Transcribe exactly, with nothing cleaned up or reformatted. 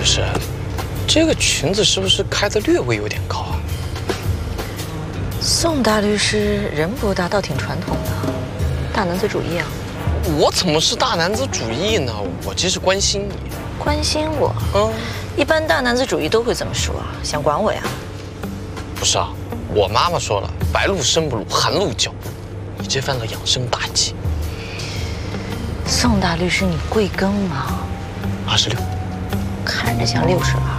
律师，这个裙子是不是开的略微有点高啊？ 宋大律师人不大，倒挺传统的，大男子主义啊。 我怎么是大男子主义呢？我这是关心你。 关心我？嗯，一般大男子主义都会这么说啊，想管我呀？ 不是啊，我妈妈说了，白露生不露，寒露脚不露，你这犯了养生大忌。 宋大律师，你贵庚啊？ 二十六， 看着像六十了。